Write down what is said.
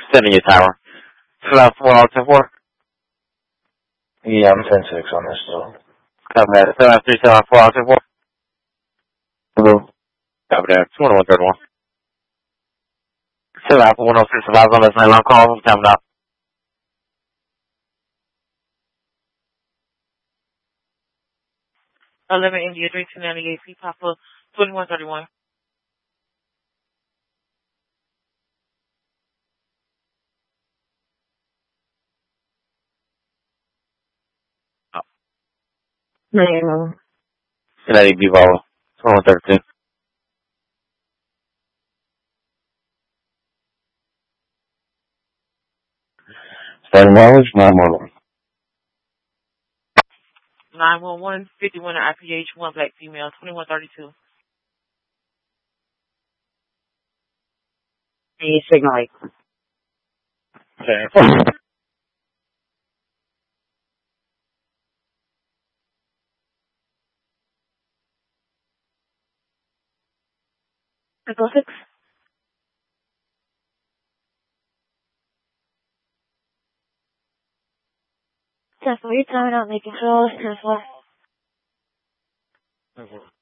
Sending you tower. 74104. Yeah, I'm 10-6 on this still. Copy that. 7374024. Hello? Copy that. 2131. 74106 survives on this night long call. Time out. India 3298 C Papa 2131. No. United B Volvo. 2132. Starting mileage, 911. 911 51 IPH 1 black female 2132. Any signal light. Okay. Echo 6. Test, are you timing out making calls? Test 1.